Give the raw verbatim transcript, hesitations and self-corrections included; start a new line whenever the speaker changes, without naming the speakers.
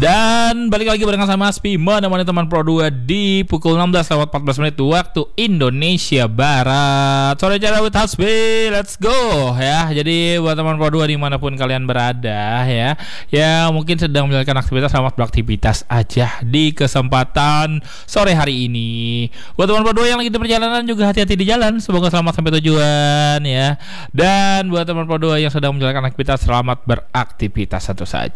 Dan balik lagi barengan sama Aspi menemani teman Pro dua di pukul enam belas lewat empat belas menit waktu Indonesia Barat. Sore cara with Aspi, let's go ya. Jadi buat teman Pro dua dimanapun kalian berada ya, ya mungkin sedang menjalankan aktivitas, selamat beraktivitas aja di kesempatan sore hari ini. Buat teman Pro dua yang lagi di perjalanan juga hati-hati di jalan, semoga selamat sampai tujuan ya. Dan buat teman Pro dua yang sedang menjalankan aktivitas, selamat beraktivitas satu saja.